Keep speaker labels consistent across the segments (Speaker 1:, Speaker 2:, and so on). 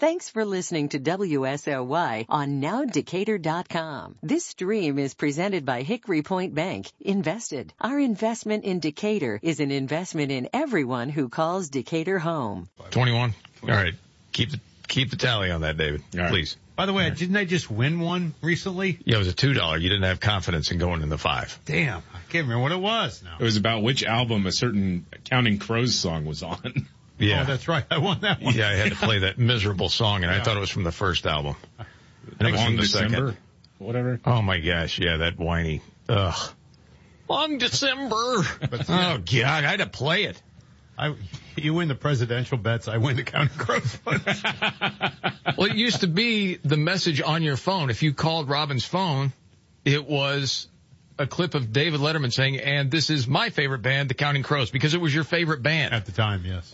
Speaker 1: Thanks for listening to WSOY on NowDecatur.com. This stream is presented by Hickory Point Bank. Invested. Our investment in Decatur is an investment in everyone who calls Decatur home.
Speaker 2: 21. All right. Keep the tally on that, David.
Speaker 3: Right.
Speaker 2: Please.
Speaker 3: By the way, didn't I just win one recently?
Speaker 2: Yeah, it was a $2. You didn't have confidence in going in the 5.
Speaker 3: Damn. I can't remember what it was now.
Speaker 4: It was about which album a certain Counting Crows song was on.
Speaker 2: Yeah.
Speaker 3: Oh, that's right. I won that one.
Speaker 2: Yeah, I had to play that miserable song, and I thought it was from the first album. And it was from the
Speaker 4: December,
Speaker 2: second.
Speaker 4: whatever.
Speaker 2: Oh, my gosh. Yeah, that whiny. Ugh. Long December. Oh, God. I had to play it.
Speaker 3: You win the presidential bets, I win the Counting Crows ones.
Speaker 2: Well, it used to be the message on your phone. If you called Robin's phone, it was a clip of David Letterman saying, and this is my favorite band, the Counting Crows, because it was your favorite band.
Speaker 3: At the time, yes.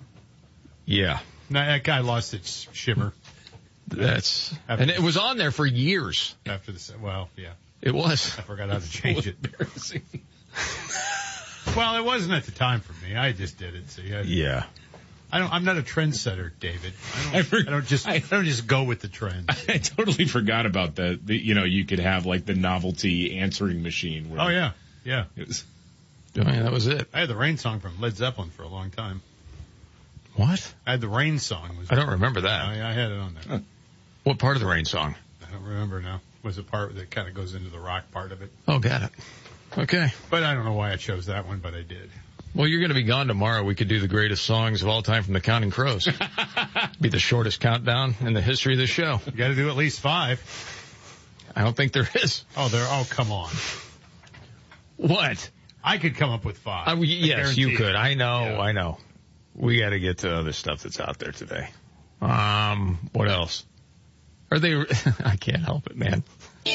Speaker 2: Yeah.
Speaker 3: No, that guy lost its shimmer.
Speaker 2: And it was on there for years.
Speaker 3: After this, well, yeah.
Speaker 2: It was.
Speaker 3: I forgot how to change it.
Speaker 4: Embarrassing.
Speaker 3: Well, it wasn't at the time for me. I just did it. See,
Speaker 2: Yeah.
Speaker 3: I'm not a trendsetter, David. I don't just go with the trend.
Speaker 4: I totally forgot about that. You could have like the novelty answering machine.
Speaker 3: Oh yeah.
Speaker 4: It was,
Speaker 2: that was it.
Speaker 3: I had the Rain song from Led Zeppelin for a long time.
Speaker 2: What?
Speaker 3: I had the Rain song.
Speaker 2: I don't remember that.
Speaker 3: I had it on there.
Speaker 2: What part of the Rain song?
Speaker 3: I don't remember now. It was a part that kind of goes into the rock part of it.
Speaker 2: Oh, got it. Okay.
Speaker 3: But I don't know why I chose that one, but I did.
Speaker 2: Well, you're going to be gone tomorrow. We could do the greatest songs of all time from the Counting Crows. Be the shortest countdown in the history of the show.
Speaker 3: You got to do at least 5.
Speaker 2: I don't think there is.
Speaker 3: Oh, come on.
Speaker 2: What?
Speaker 3: I could come up with 5.
Speaker 2: Yes, you could. I know.
Speaker 3: Yeah.
Speaker 2: I know. We got to get to other stuff that's out there today. What else? Are they? I can't help it, man.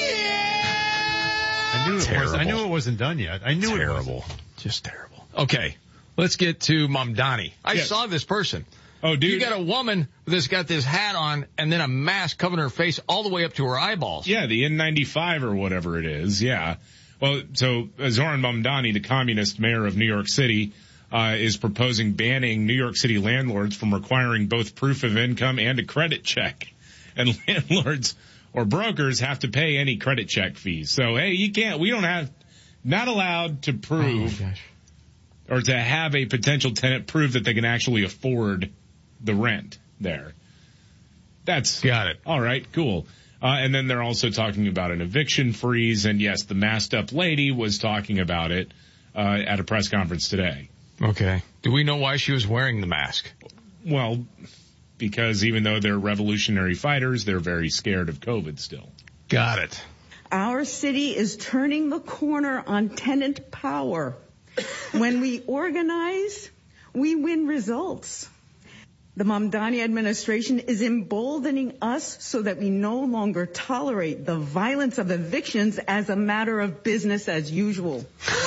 Speaker 3: I knew it wasn't done yet. I knew it wasn't.
Speaker 2: Just terrible. Okay, let's get to Mamdani. I saw this person.
Speaker 4: Oh, dude.
Speaker 2: You got a woman that's got this hat on and then a mask covering her face all the way up to her eyeballs.
Speaker 4: Yeah, the N95 or whatever it is. Yeah. Well, so Zoran Mamdani, the communist mayor of New York City, is proposing banning New York City landlords from requiring both proof of income and a credit check. And landlords or brokers have to pay any credit check fees. So, hey, not allowed to prove or to have a potential tenant prove that they can actually afford the rent there.
Speaker 2: Got it.
Speaker 4: All right, cool. And then they're also talking about an eviction freeze. And yes, the masked up lady was talking about it, at a press conference today.
Speaker 2: Okay. Do we know why she was wearing the mask?
Speaker 4: Well, because even though they're revolutionary fighters, they're very scared of COVID still.
Speaker 2: Got it.
Speaker 5: Our city is turning the corner on tenant power. When we organize, we win results. The Mamdani administration is emboldening us so that we no longer tolerate the violence of evictions as a matter of business as usual.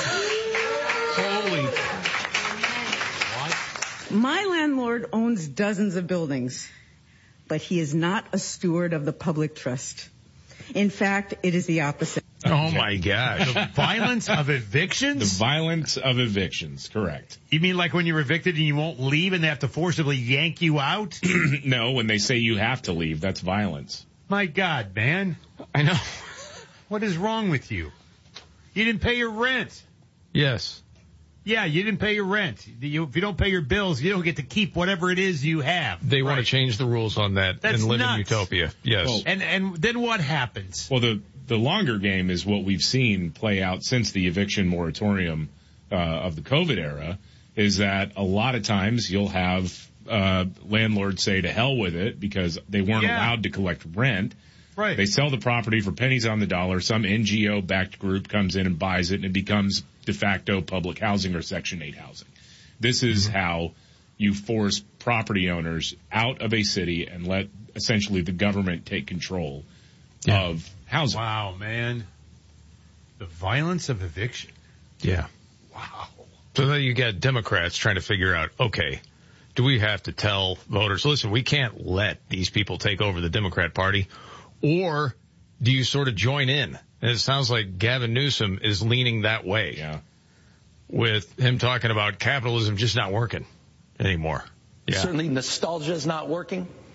Speaker 2: Holy.
Speaker 5: My landlord owns dozens of buildings, but he is not a steward of the public trust. In fact, it is the opposite.
Speaker 2: Oh, my gosh.
Speaker 3: The violence of evictions?
Speaker 4: The violence of evictions, correct.
Speaker 3: You mean like when you're evicted and you won't leave and they have to forcibly yank you out?
Speaker 4: No, when they say you have to leave, that's violence.
Speaker 3: My God, man.
Speaker 2: I know.
Speaker 3: What is wrong with you? You didn't pay your rent.
Speaker 2: Yes.
Speaker 3: Yeah, you didn't pay your rent. If you don't pay your bills, you don't get to keep whatever it is you have.
Speaker 2: They want to change the rules on that
Speaker 3: That's
Speaker 2: and live
Speaker 3: nuts.
Speaker 2: in utopia. Yes.
Speaker 4: Well,
Speaker 3: And then what happens?
Speaker 4: Well, the longer game is what we've seen play out since the eviction moratorium of the COVID era, is that a lot of times you'll have landlords say to hell with it because they weren't allowed to collect rent.
Speaker 3: Right.
Speaker 4: They sell the property for pennies on the dollar. Some NGO-backed group comes in and buys it, and it becomes de facto public housing or Section 8 housing. This is how you force property owners out of a city and let essentially the government take control of housing.
Speaker 3: Wow, man. The violence of eviction.
Speaker 2: Yeah.
Speaker 3: Wow.
Speaker 2: So then you get Democrats trying to figure out, okay, do we have to tell voters, listen, we can't let these people take over the Democrat Party, or do you sort of join in? And it sounds like Gavin Newsom is leaning that way.
Speaker 4: Yeah.
Speaker 2: With him talking about capitalism just not working anymore. Yeah.
Speaker 6: Certainly nostalgia is not working.